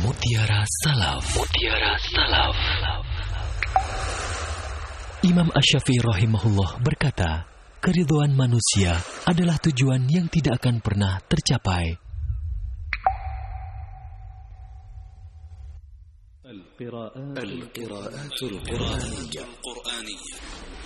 Mutiara Salaf. Mutiara Salaf. Imam Asy-Syafi'i rahimahullah berkata, keridhaan manusia adalah tujuan yang tidak akan pernah tercapai. Al-Qira'atul Qur'aniyah.